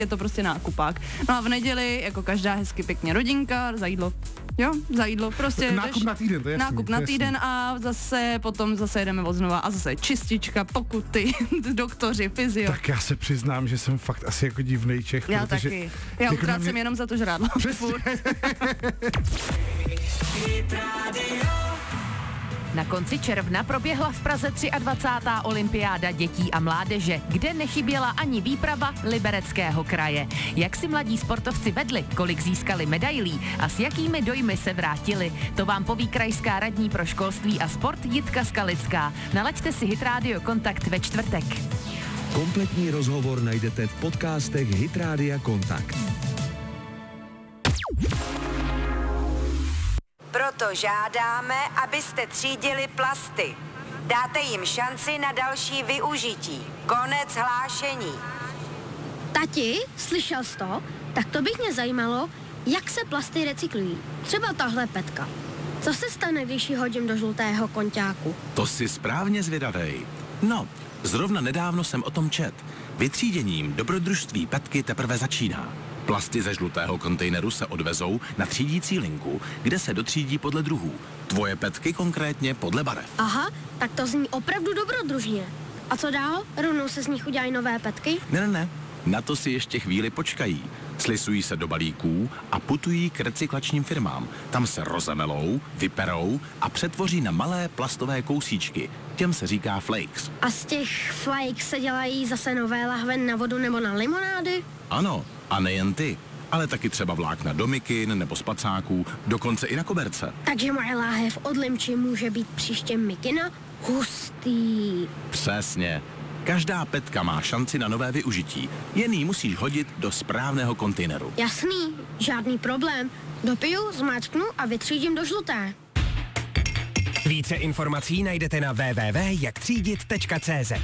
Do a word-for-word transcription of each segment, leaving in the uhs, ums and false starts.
je to prostě nákupák. No a v neděli, jako každá hezky pěkně rodinka, za jídlo. Jo, za jídlo, prostě nákup jdeš, na týden, to je jasný, nákup to na je týden a zase potom zase jedeme od znova a zase čistička, pokuty, doktoři, fyzio. Tak já se přiznám, že jsem fakt asi jako divnej Čech. Já protože taky. Já jako utrácím mě... jenom za to žrádlo. Na konci června proběhla v Praze dvacátá třetí olympiáda dětí a mládeže, kde nechyběla ani výprava Libereckého kraje. Jak si mladí sportovci vedli, kolik získali medailí a s jakými dojmy se vrátili, to vám poví krajská radní pro školství a sport Jitka Skalická. Nalaďte si Hit Radio Kontakt ve čtvrtek. Kompletní rozhovor najdete v podcastech Hit Rádia Kontakt. Proto žádáme, abyste třídili plasty. Dáte jim šanci na další využití. Konec hlášení. Tati, slyšel jsi to? Tak to bych mě zajímalo, jak se plasty recyklují. Třeba tahle petka. Co se stane, když ji hodím do žlutého konťáku? To si správně zvědavej. No, zrovna nedávno jsem o tom čet. Vytříděním dobrodružství petky teprve začíná. Plasty ze žlutého kontejneru se odvezou na třídící linku, kde se dotřídí podle druhů. Tvoje petky konkrétně podle barev. Aha, tak to zní opravdu dobrodružně. A co dál? Rovnou se z nich udělají nové petky? Ne, ne, ne. Na to si ještě chvíli počkají. Slisují se do balíků a putují k recyklačním firmám. Tam se rozemelou, vyperou a přetvoří na malé plastové kousíčky. Těm se říká flakes. A z těch flakes se dělají zase nové lahve na vodu nebo na limonády? Ano, a nejen ty, ale taky třeba vlákna do mikin nebo spacáků, dokonce i na koberce. Takže moje láhev od limči může být příště mikina? Hustý. Přesně. Každá petka má šanci na nové využití. Jen ji musíš hodit do správného kontejneru. Jasný, žádný problém. Dopiju, zmáčknu a vytřídím do žluté. Více informací najdete na w w w tečka jak třídit tečka c z.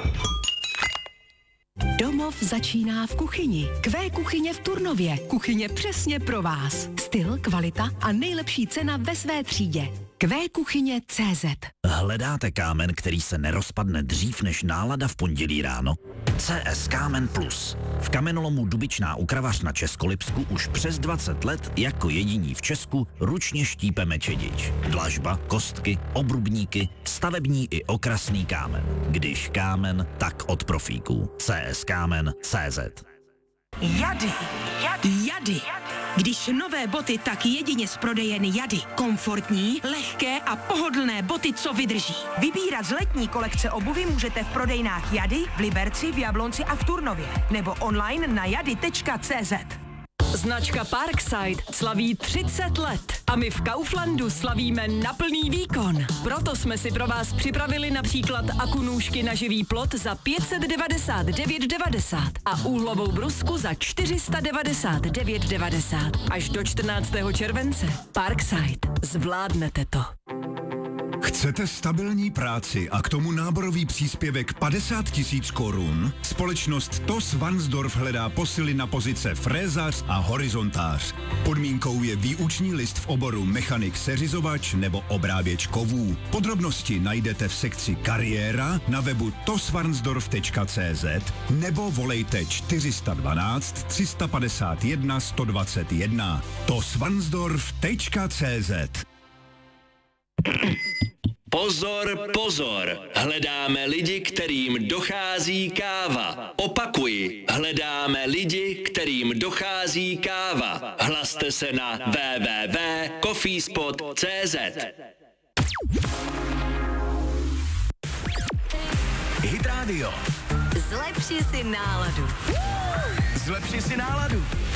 Domov začíná v kuchyni. Q kuchyně v Turnově. Kuchyně přesně pro vás. Styl, kvalita a nejlepší cena ve své třídě. Q kuchyně tečka cé zet. Hledáte kámen, který se nerozpadne dřív než nálada v pondělí ráno? C S Kámen Plus. V kamenolomu Dubičná u Kravař na Českolipsku už přes dvacet let jako jediní v Česku ručně štípeme čedič. Dlažba, kostky, obrubníky, stavební i okrasný kámen. Když kámen, tak od profíků. C S Kámen tečka cé zet. Jady. Jady. Jady. Když nové boty, tak jedině z prodejen Jady. Komfortní, lehké a pohodlné boty, co vydrží. Vybírat z letní kolekce obuvy můžete v prodejnách Jady, v Liberci, v Jablonci a v Turnově. Nebo online na jady tečka cé zet. Značka Parkside slaví třicet let a my v Kauflandu slavíme na plný výkon. Proto jsme si pro vás připravili například akunůžky na živý plot za pět set devadesát devět devadesát a úhlovou brusku za čtyři sta devadesát devět devadesát. Až do čtrnáctého července. Parkside. Zvládnete to. Chcete stabilní práci a k tomu náborový příspěvek padesát tisíc korun? Společnost T O S Varnsdorf hledá posily na pozice frézař a horizontář. Podmínkou je výuční list v oboru mechanik seřizovač nebo obráběč kovů. Podrobnosti najdete v sekci kariéra na webu tosvarnsdorf tečka cé zet nebo volejte čtyři jedna dva, tři padesát jedna, sto dvacet jedna. tosvarnsdorf tečka cé zet. Pozor, pozor, hledáme lidi, kterým dochází káva. Opakuji, hledáme lidi, kterým dochází káva. Hlaste se na w w w tečka coffeespot tečka cé zet. Hit Radio. Zlepši si náladu. Zlepši si náladu.